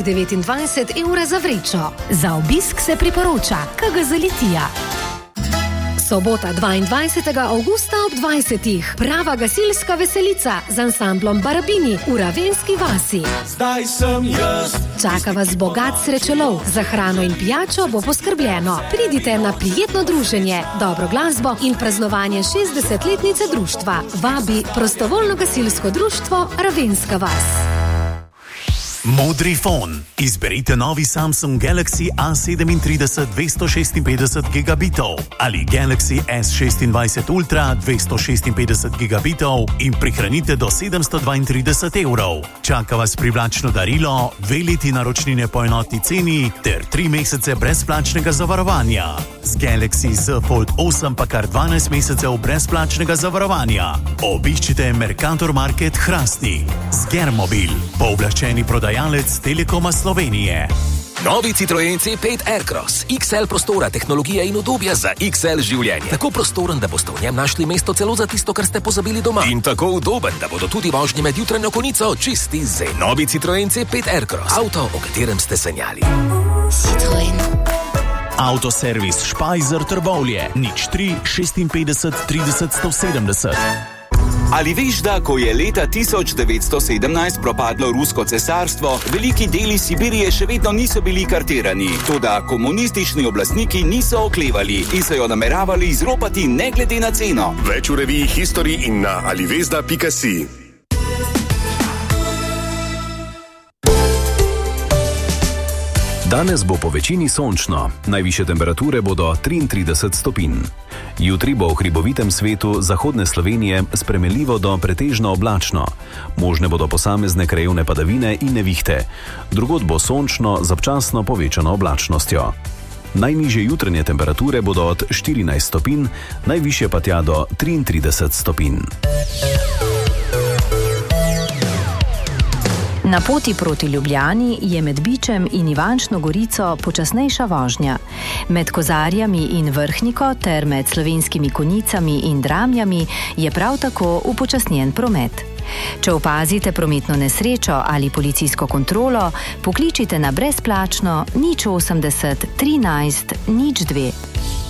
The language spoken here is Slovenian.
€29 za vrečo. Za obisk se priporoča KG Zalitija. Sobota 22. avgusta ob 20. Prava gasilska veselica z ansamblom Barabini v Ravenski vasi. Zdaj sem jaz. Čaka vas bogat srečelov, za hrano in pijačo bo poskrbljeno. Pridite na prijetno druženje, dobro glasbo in praznovanje 60-letnice društva. Vabi Prostovoljno gasilsko društvo Ravenska vas. Modri fon. Izberite novi Samsung Galaxy A37 256 gigabitov ali Galaxy S26 Ultra 256 gigabitov in prihranite do €732. Čaka vas privlačno darilo, 2 leti naročnine po enotni ceni ter 3 mesece brezplačnega zavarovanja. Z Galaxy Z Fold 8 pa kar 12 mesecev brezplačnega zavarovanja. Obiščite Mercator Market Hrastnik. Sgermobil, pooblaščeni prodajalec Telekoma Slovenije. Novi Citroen C5 Aircross. XL prostora, tehnologija in udobja za XL življenje. Tako prostoren, da boste v njem našli mesto celo za tisto, kar ste pozabili doma. In tako udoben, da bodo tudi vožnje med jutranjo konico čisti zen. Novi Citroen C5 Aircross. Avto, o katerem ste sanjali. Citroen. Avtoservis Špajzer Trbovlje. 03 56 30 170. Ali veš, da ko je leta 1917 propadlo Rusko cesarstvo, veliki deli Sibirije še vedno niso bili kartirani, toda komunistični oblastniki niso oklevali in so jo nameravali izropati ne glede na ceno. Več v reviji History in na alivezda.si. Danes bo po večini sončno, najvišje temperature bodo 33 stopinj. Jutri bo v hribovitem svetu zahodne Slovenije spremenljivo do pretežno oblačno. Možne bodo posamezne krajevne padavine in nevihte. Drugod bo sončno z občasno povečano oblačnostjo. Najnižje jutranje temperature bodo od 14 stopinj, najvišje pa tja do 33 stopinj. Na poti proti Ljubljani je med Bičem in Ivančno Gorico počasnejša vožnja. Med Kozarjami in Vrhniko ter med Slovenskimi Konjicami in Dramljami je prav tako upočasnjen promet. Če opazite prometno nesrečo ali policijsko kontrolo, pokličite na brezplačno 080 13 02.